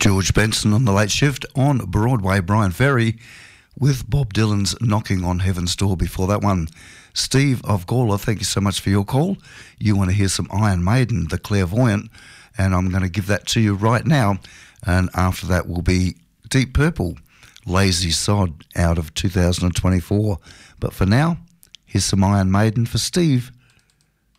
George Benson on The Late Shift on Broadway. Brian Ferry with Bob Dylan's Knocking on Heaven's Door before that one. Steve of Gawler, thank you so much for your call. You want to hear some Iron Maiden, The Clairvoyant, and I'm going to give that to you right now. And after that will be Deep Purple, Lazy Sod, out of 2024. But for now, here's some Iron Maiden for Steve